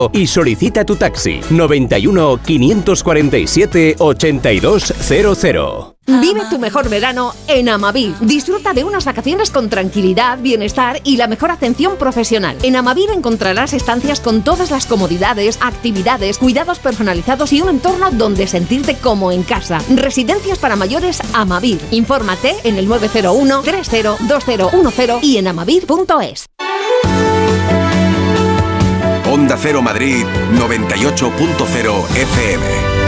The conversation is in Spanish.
y solicita tu taxi. 91 547 8200. Vive tu mejor verano en Amavir. Disfruta de unas vacaciones con tranquilidad, bienestar y la mejor atención profesional. En Amavir encontrarás estancias con todas las comodidades, actividades, cuidados personalizados y un entorno donde sentirte como en casa. Residencias para mayores Amavir. Infórmate en el 901 302010 y en amavir.es. Onda Cero Madrid 98.0 FM.